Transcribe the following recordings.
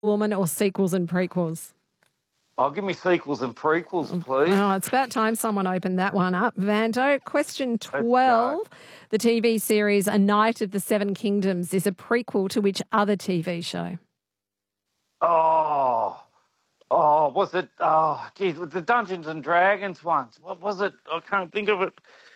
Woman or sequels and prequels? I'll give me sequels and prequels, please. Oh, it's about time someone opened that one up. Vando, question 12. The TV series A Knight of the Seven Kingdoms is a prequel to which other TV show? Was it? Oh, geez, the Dungeons and Dragons ones. What was it? I can't think of it.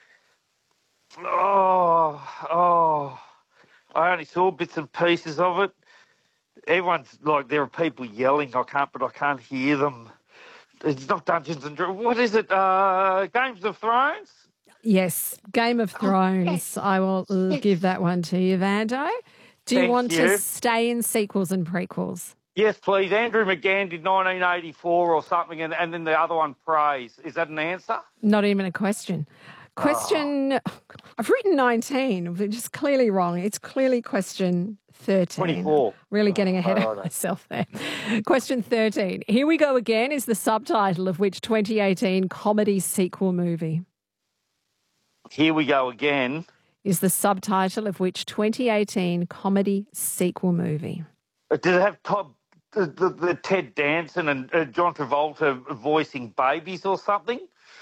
I only saw bits and pieces of it. Everyone's like, there are people yelling. I can't hear them. It's not Dungeons and Dragons. What is it? Games of Thrones? Yes, Game of Thrones. Yes. I will give that one to you, Vando. Do you want to stay in sequels and prequels? Yes, please. Andrew McGann did 1984 or something, and then the other one, Praise. Is that an answer? Not even a question. I've written 19, which is clearly wrong. It's clearly question 13. 24. Really getting ahead of myself there. Question 13. Here We Go Again is the subtitle of which 2018 comedy sequel movie? Here We Go Again is the subtitle of which 2018 comedy sequel movie? Did it have the Ted Danson and John Travolta voicing babies or something?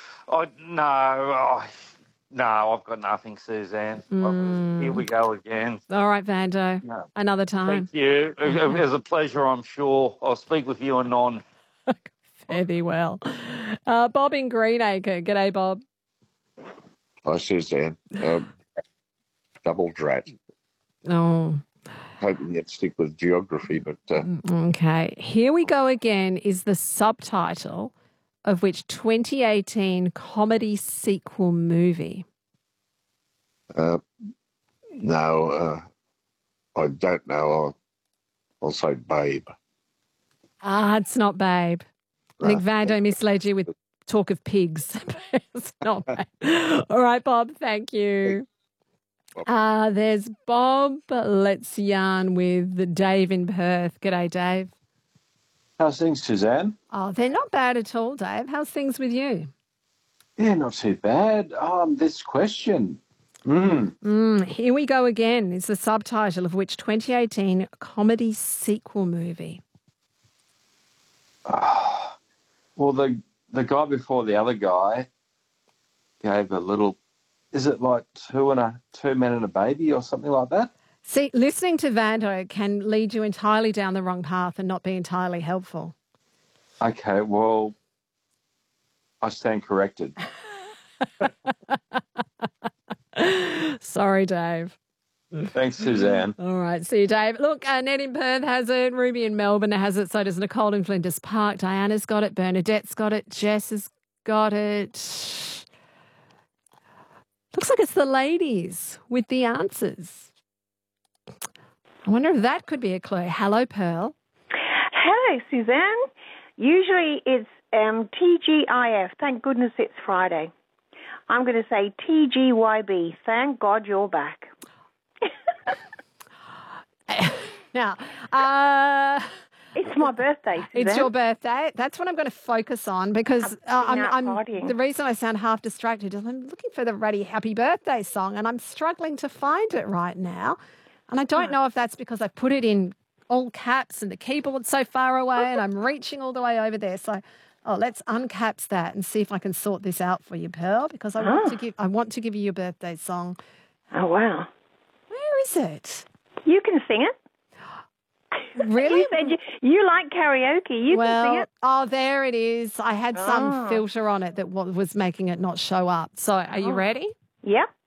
No, I've got nothing, Suzanne. Here we go again. All right, Vando. No. Another time. Thank you. It was a pleasure, I'm sure. I'll speak with you anon. Fare thee well. Bob in Greenacre. G'day, Bob. Hi, Suzanne. Double drat. Oh. Hoping you'd stick with geography, but... Okay. Here We Go Again is the subtitle of which 2018 comedy sequel movie? No, I don't know. I'll say Babe. It's not Babe. I think Vando misled you with talk of pigs. It's not Babe. All right, Bob, thank you. There's Bob. Let's yarn with Dave in Perth. G'day, Dave. How's things, Suzanne? Oh, they're not bad at all, Dave. How's things with you? Yeah, not too bad. This question. Here We Go Again is the subtitle of which 2018 comedy sequel movie? Well, the guy before the other guy gave a little... Is it like two men and a baby or something like that? See, listening to Vando can lead you entirely down the wrong path and not be entirely helpful. Okay, well, I stand corrected. Sorry, Dave. Thanks, Suzanne. All right, see you, Dave. Look, Ned in Perth has it, Ruby in Melbourne has it, so does Nicole in Flinders Park, Diana's got it, Bernadette's got it, Jess has got it. Looks like it's the ladies with the answers. I wonder if that could be a clue. Hello, Pearl. Hello, Suzanne. Usually it's TGIF. Thank goodness it's Friday. I'm going to say TGYB. Thank God you're back. Now, it's my birthday, Suzanne. It's your birthday. That's what I'm going to focus on because the reason I sound half distracted is I'm looking for the ruddy happy birthday song and I'm struggling to find it right now. And I don't know if that's because I put it in all caps and the keyboard's so far away and I'm reaching all the way over there. So, let's uncaps that and see if I can sort this out for you, Pearl, because I want to give you your birthday song. Oh, wow. Where is it? You can sing it. Really? You said you like karaoke. You can sing it. Oh, there it is. I had some filter on it that was making it not show up. So are you ready? Yep.